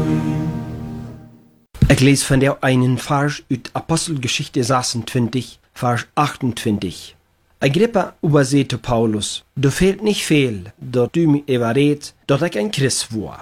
Ik lees van jou einen Vers uit Apostelgeschichte 26, Vers 28. Agrippa übersehte Paulus, du fehlt nicht viel, dat du mir überredt, dat ich ein Christ war.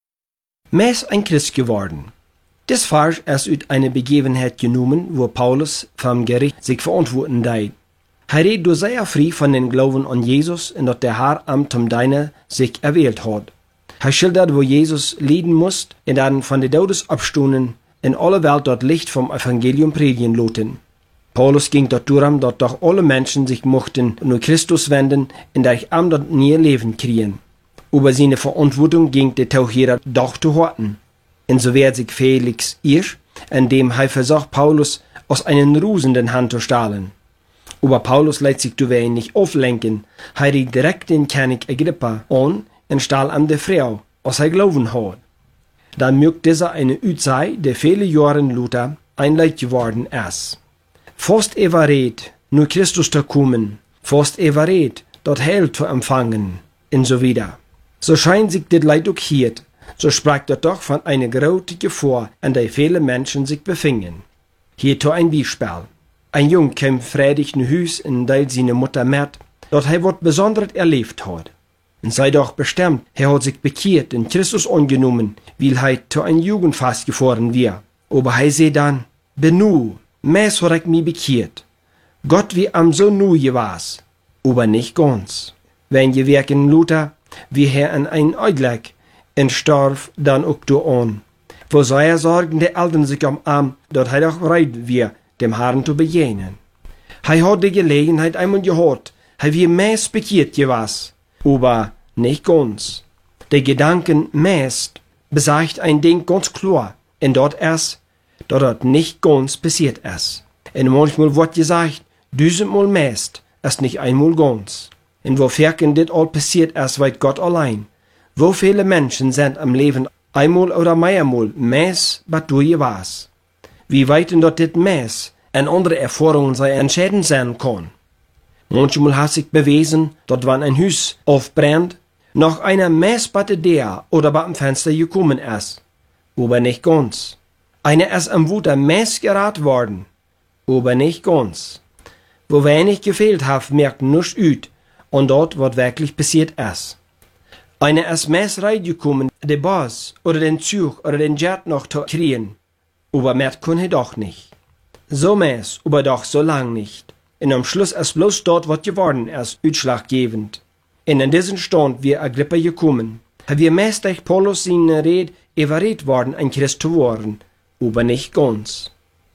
Meist ein Christ geworden. Das Vers ist uit eine Begebenheit genommen, wo Paulus vom Gericht sich verantworten deed. Hij redt door sehr frei von den Glauben an Jesus und dat der Herr am zum Deiner sich erwählt hat. Hij schildert, wo Jesus leiden musste und dann von den Todesabstunden in alle Welt dort Licht vom Evangelium predigen loten. Paulus ging dort darum, dass doch alle Menschen sich mochten nur Christus wenden und durch am dort nie Leben kriegen. Über seine Verantwortung ging der Taucherer doch zu horten. Und so wird sich Felix irsch, indem er versucht, Paulus aus einen rusenden Hand zu stahlen. Aber Paulus lässt sich zu wenig auflenken. Er riet direkt den König Agrippa an und stahl an der Frau, was er glauben hat. Dann mögt dieser eine Utzei, der viele Jahre Luther ein Leid geworden ist. Fast verrät, nur Christus zu kommen, fast verrät, dort Heil zu empfangen, und so wieder. So scheint sich das Leid auch hier, so sprach er doch von einer großen Gefahr, an der viele Menschen sich befingen. Hierzu ein Beispiel. Ein Jung kam freudig in Hus und teilt seine Mutter mit, dort er was Besonderes erlebt hat. Und sei doch bestimmt, er hat sich bekehrt und Christus angenommen, weil er zu ein Jugendfest gefahren wird. Aber er sagt dann, benu, meist hat ich mich bekehrt. Gott wie am so nu was, aber nicht ganz. Wenn je wirken Luther, wie er an ein Augenblick und starb dann auch du an. Wo soll er sorgen, der Eltern sich am Arm, dort er doch bereit wir, dem Herrn zu begegnen. Er hat die Gelegenheit einmal gehört, er wie meist bekehrt was, aber nicht ganz. Der Gedanken meist besagt ein Ding ganz klar, und dort erst, dort nicht ganz passiert ist. Und manchmal wird gesagt, 1000-mal meist ist nicht einmal ganz. Und wofür das all passiert ist, weiß Gott allein. Wo viele Menschen sind am Leben einmal oder mehrmal meist, was du was. Wie weit dort das meist an andere Erfahrungen sei entscheidend sein kann. Manchmal hat sich bewiesen, dort wann ein Haus aufbrennt, noch einer Messbatte der oder bei dem Fenster gekommen ist. Aber nicht ganz. Einer ist am Wuter Mess gerat worden. Aber nicht ganz. Wo wenig gefehlt hat, merkt nichts üt und dort, was wirklich passiert ist. Einer ist Mess reingekommen, den Bus oder den Zug oder den Jet noch zu kriegen. Aber merkt kann er doch nicht. So Mess, aber doch so lang nicht. Und am Schluss ist bloß dort, was geworden ist, ausschlaggebend. Und in diesen Stand wir Agrippa gekommen. Wir meist durch Paulus seine Rede überredet worden, ein Christ zu werden, aber nicht ganz.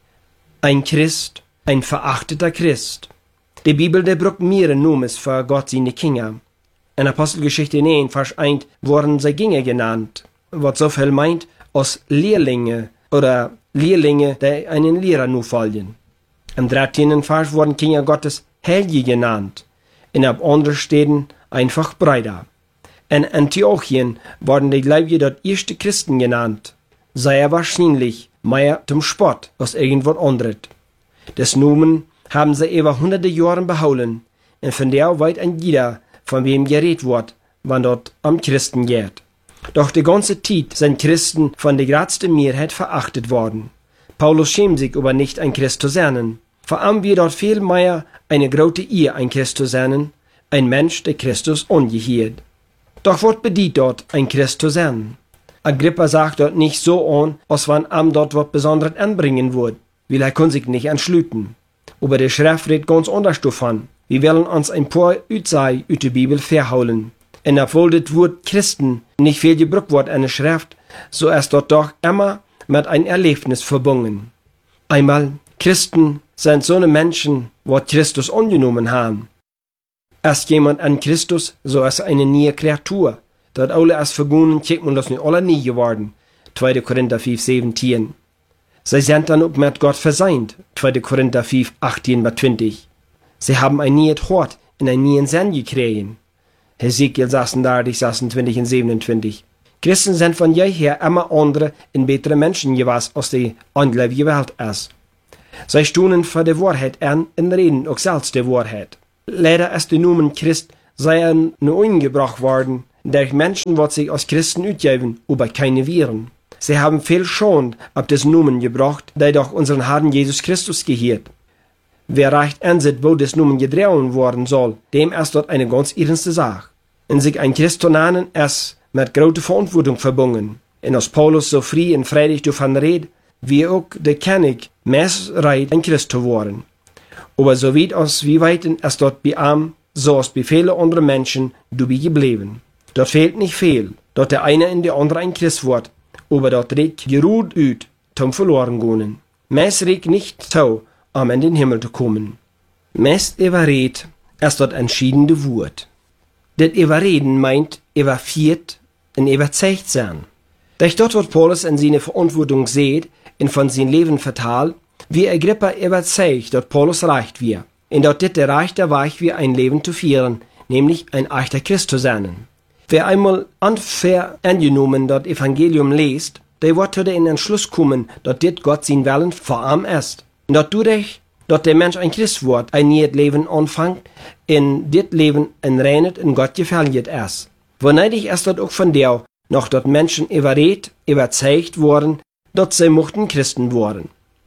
Ein Christ, ein verachteter Christ. Die Bibel, der brucht mehrere Nomes für Gott seine Kinder. In Apostelgeschichte 9, Vers 1 wurden sie Kinder genannt, was so viel meint, als Lehrlinge oder Lehrlinge, die einen Lehrer nur folgen. Im 13. Vers wurden Kinder Gottes Heilige genannt, und ab anderen Städten einfach Brüder. In Antiochien wurden die Gläubigen dort erste Christen genannt, sehr wahrscheinlich mehr zum Spott als irgendwas anderes. Das Nomen haben sie über hunderte Jahre behalten, und von der weit ein jeder, von wem geredet wird, wann dort am Christen geht. Doch die ganze Zeit sind Christen von der größten Mehrheit verachtet worden. Paulus schämt sich aber nicht, ein Christ zu sein. Vor allem wird dort viel mehr eine große Ehe, ein Christ zu sein, ein Mensch, der Christus angehört. Doch was bedeutet dort, ein Christ zu sein? Agrippa sagt dort nicht so an, als wenn am dort was Besonderes anbringen wird, weil er kann sich nicht anschließen. Aber der Schrift redet ganz anders davon. Wir wollen uns ein paar Utzei aus der Bibel verholen. Und obwohl das Wort Christen nicht viel gebraucht wird in der Schrift, so ist dort doch immer mit ein Erlebnis verbunden. Einmal, Christen sind so eine Menschen, die Christus angenommen haben. Ist jemand an Christus, so ist eine neue Kreatur. Dort alle ist vergangen, checkt man das nicht alle nie geworden. 2. Korinther 5, 17. Sie sind dann auch mit Gott verseint. 2. Korinther 5, 18 bis 20. Sie haben ein neues Hort und einen neuen Sinn gekriegt. Hesekiel 36, 26 und 27. Christen sind von jeher immer andere und bessere Menschen gewesen, als die ungläubige Welt ist. Sie stunden für die Wahrheit an und reden auch selbst die Wahrheit. Leider ist der Nomen Christ sehr nur eingebracht worden, durch Menschen, die sich als Christen ausgeben, aber keine Viren. sie haben viel schon ab des Numen gebracht, der doch unseren Herrn Jesus Christus gehört. Wer recht ansieht, wo des Numen gedreht worden soll, dem ist dort eine ganz ernste Sache. Und sich ein Christ zu nennen, ist mit großer Verantwortung verbunden. Und als Paulus so frei und freudig davon redet, wie auch der König meist ein Christ zu werden. Aber so weit als wie weit ist dort bei ihm, so als bei vielen anderen Menschen, dabei geblieben. Dort fehlt nicht viel, dort der eine in der andere ein Christ wird, aber dort regt geruht ut, zum verloren gehen. Meist regt nicht so, um in den Himmel zu kommen. Meist überredet ist dort entschiedene Wort. Das Überreden meint überführt und überzeugt sein. Durch dort wird Paulus in seine Verantwortung sieht und von seinem Leben verteilt, wie Agrippa überzeugt, dass Paulus reicht wir. Und dort dit der reichte Weg wir ein Leben zu führen, nämlich ein echter Christ zu sein. Wer einmal unfair angenommen das Evangelium liest, der wird zu den Entschluss kommen, dass dit Gott sein Willen vor ihm ist. Und dass dadurch, dass der Mensch ein Christ wird, ein neues Leben anfängt, in dit Leben ein reines und Gott gefällig ist. Woneidig ist das auch von der, noch dort Menschen überzeugt worden, dass sie mochten Christen worden.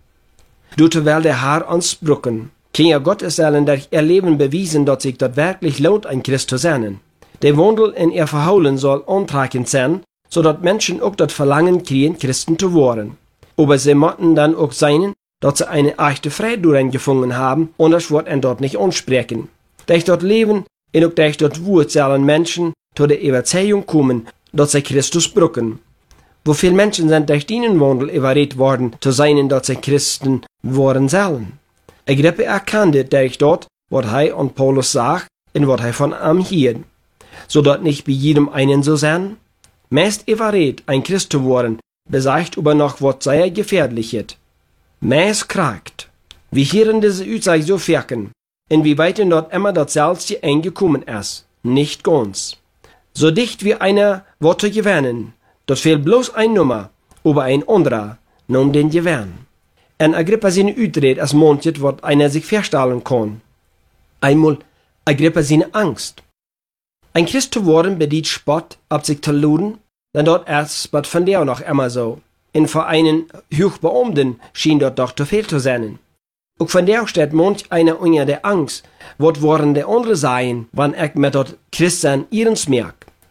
Dort will der Herr uns brücken. Kinder Gottes sollen durch ihr Leben bewiesen, dass sich dort wirklich lohnt, ein Christ zu sein. Der Wandel in ihr Verhalten soll antragend sein, so dass Menschen auch das Verlangen kriegen, Christen zu werden. Aber sie mochten dann auch sein, dass sie eine echte Freude darin gefunden haben, und das wird ihnen dort nicht ansprechen. Durch dort Leben und auch durch dort Wort sollen Menschen zu der Überzeugung kommen, dass sie Christus brücken. Wo viele Menschen sind durch diesen Wandel überredet worden, zu sein, dass sie Christen worden sollen. Agrippa erkannte durch dort, was er und Paulus sagt, und was er von ihm hielt. So dort nicht bei jedem einen so sein. Meist überredet, ein Christ zu werden, besagt aber noch, was sehr gefährlich ist. Meist kragt. Wir hören diese Aussage so wirken, inwieweit dort immer das Selbste eingekommen ist. Nicht ganz. So dicht wie einer wird zu gewinnen, dort fehlt bloß ein Nummer, aber ein anderer, nun den Gewinn. En Agrippa seine Utred als manches, was einer sich vorstellen kann. Einmal Agrippa seine Angst. Ein Christ zu werden bedient Spott, ab sich zu luden, dann dort erst was von der noch immer so. Und für einen Hochbeamten schien dort doch zu viel zu sein. Auch von der steht manch einer unter der Angst, was wollen der andere sein, wann ich mit dort Christen ihrens merk.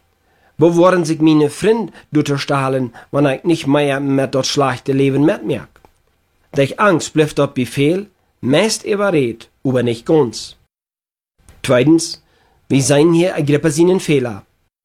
Wo wollen sich meine Freunde durchstahlen, wenn ich nicht mehr mit dort schlechte Leben mitmerk. Durch Angst bleibt dort Befehl, meist überredet, aber nicht ganz. Zweitens, wie seien hier Agrippa seinen Fehler?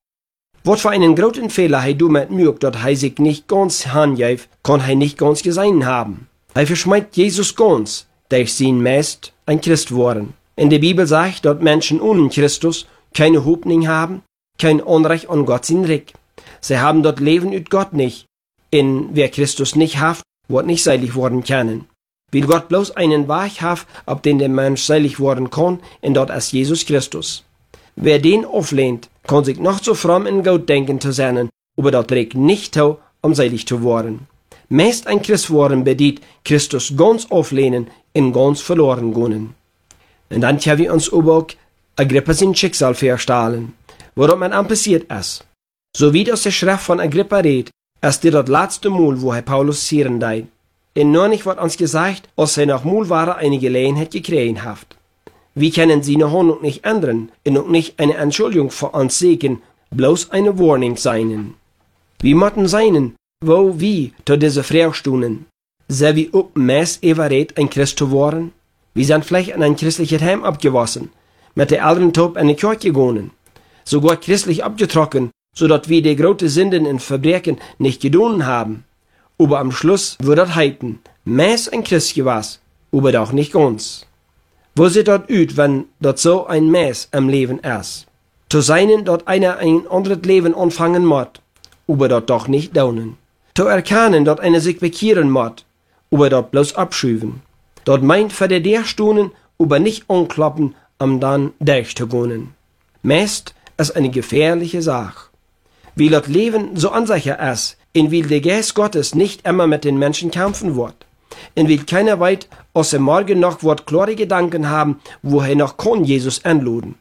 Was für einen großen Fehler er damit mögt, dass er sich nicht ganz handgäf, kann er nicht ganz gesehen haben. Er verschmeint Jesus ganz, durch sein meist ein Christ worden. In der Bibel sagt, dass Menschen ohne Christus keine Hoffnung haben, kein Anrecht an Gott sein Recht. Sie haben dort Leben mit Gott nicht. In wer Christus nicht hat, wird nicht seilig worden können. Weil Gott bloß einen Weg hat, ab den der Mensch seilig worden kann, und dort ist Jesus Christus. Wer den auflehnt, kann sich noch so fromm in Gott denken zu sein, aber dort trägt nicht zu, um seilig zu werden. Meist ein Christ worden bedient Christus ganz auflehnen und ganz verloren gehen. Und dann haben wir uns aber auch Agrippa sein Schicksal vorstellen, worauf man an passiert ist. So wie das der Schrift von Agrippa redet, ist das letzte Mal, wo Paulus sieren deit. Und nur nicht wird uns gesagt, als nach Mulware eine Gelegenheit gekriegt hat. Wir können sie noch nicht ändern und auch nicht eine Entschuldigung für uns sehen, bloß eine Warnung sein. Wir müssen sein, wo wir zu dieser Frau stunden. Sei wir auch meist überredet, ein Christ zu werden? Wir sind vielleicht in ein christliches Heim abgewassen, mit der älteren Top in die Kirche gegangen, sogar christlich abgetrocken, so dass wir die großen Sünden und Verbrechen nicht getan haben. Aber am Schluss wird das heiten, meist ein Christ gewesen, aber doch nicht ganz. Wo sieht dort aus, wenn dort so ein Mess im Leben ist? Zu sein, dort einer ein anderes Leben anfangen muss, aber dort doch nicht daunen. Zu erkennen, dort einer sich bekehren muss, aber dort bloß abschüben. Dort meint für der Stunden, aber nicht anklappen, dann durchzugehen. Meist ist eine gefährliche Sache. Weil das Leben so unsicher ist, in weil der Geist Gottes nicht immer mit den Menschen kämpfen wird. In weil keiner weit, aus dem Morgen noch wird klare Gedanken haben, woher noch kann Jesus anluden.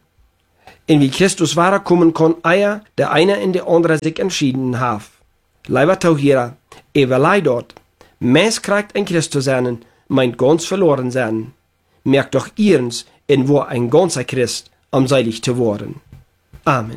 In wie Christus wahrer kommen kann, der eine in der andere sich entschieden hat. Leiber Tauhierer, Eberlei dort. Mens kriegt ein Christ zu sein, meint ganz verloren sein. Merkt doch ihrens, in wo ein ganzer Christ, um seilig zu worden. Amen.